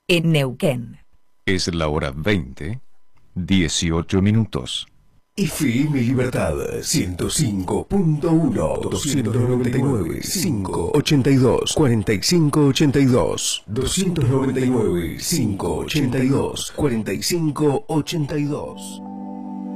en Neuquén. Es la hora 20, 18 minutos. FM Libertad 105.1 299 582 4582 299 582 4582.